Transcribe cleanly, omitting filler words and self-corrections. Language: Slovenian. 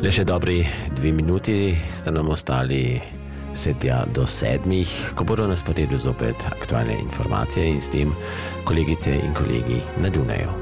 Le še dobri 2 minuti sta nam ostali vse tja do 7, ko bodo na sporedu zopet aktualne informacije in s tem kolegice in kolegi na Dunaju.